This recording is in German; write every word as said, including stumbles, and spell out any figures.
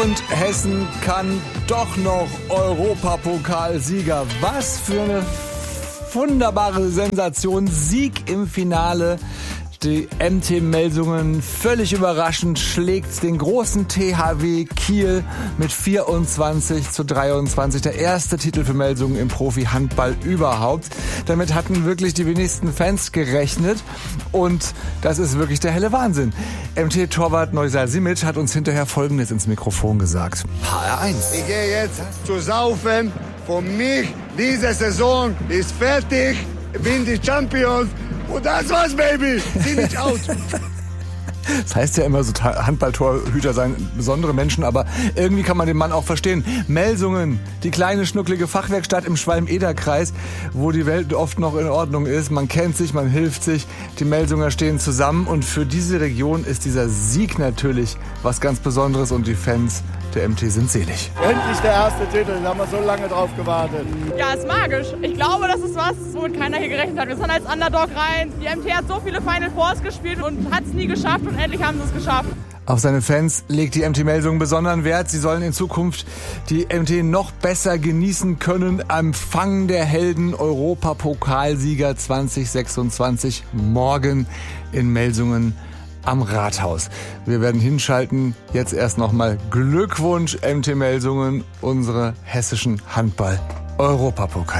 Und Hessen kann doch noch Europapokalsieger. Was für eine wunderbare Sensation. Sieg im Finale. Die M T Melsungen völlig überraschend schlägt den großen T H W Kiel mit vierundzwanzig zu dreiundzwanzig. Der erste Titel für Melsungen im Profi-Handball überhaupt. Damit hatten wirklich die wenigsten Fans gerechnet. Und das ist wirklich der helle Wahnsinn. M T-Torwart Neusal Simic hat uns hinterher Folgendes ins Mikrofon gesagt. H R eins. Ich gehe jetzt zu saufen. Für mich, diese Saison ist fertig. Ich bin die Champions. Und das war's, Baby. Zieh mich out. Das heißt ja immer, so Handballtorhüter seien besondere Menschen, aber irgendwie kann man den Mann auch verstehen. Melsungen, die kleine schnucklige Fachwerkstatt im Schwalm-Eder-Kreis, wo die Welt oft noch in Ordnung ist. Man kennt sich, man hilft sich, die Melsunger stehen zusammen und für diese Region ist dieser Sieg natürlich was ganz Besonderes und die Fans der M T sind selig. Endlich der erste Titel, da haben wir so lange drauf gewartet. Ja, ist magisch. Ich glaube, das ist was, womit keiner hier gerechnet hat. Wir sind als Underdog rein. Die M T hat so viele Final Fours gespielt und hat es nie geschafft und endlich haben sie es geschafft. Auf seine Fans legt die M T Melsungen besonderen Wert. Sie sollen in Zukunft die M T noch besser genießen können. Empfang der Helden Europapokalsieger zwanzig sechsundzwanzig morgen in Melsungen am Rathaus. Wir werden hinschalten. Jetzt erst nochmal Glückwunsch M T Melsungen, unsere hessischen Handball-Europapokal.